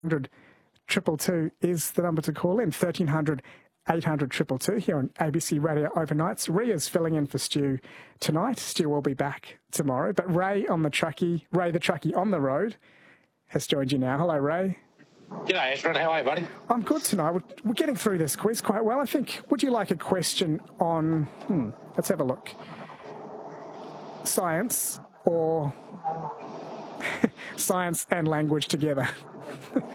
222 is the number to call in. 1300 800 222 here on ABC Radio Overnights. Ria's filling in for Stu tonight. Stu will be back tomorrow. But Ray the truckie on the road, has joined you now. Hello, Ray. G'day, Ashford. How are you, buddy? I'm good tonight. We're getting through this quiz quite well, I think. Would you like a question on, let's have a look, science or science and language together?